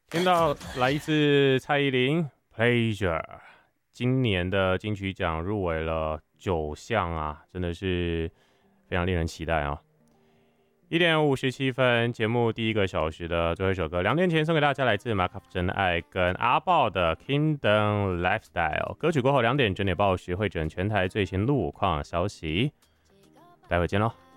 听到来自蔡依林《Pleasure》，今年的金曲奖入围了9项啊，真的是非常令人期待啊！1:57，节目第一个小时的最后一首歌，2点前送给大家，来自马卡夫真爱跟阿豹的《Kingdom Lifestyle》。歌曲过后2点整点报时会诊全台最新路况消息，待会见喽。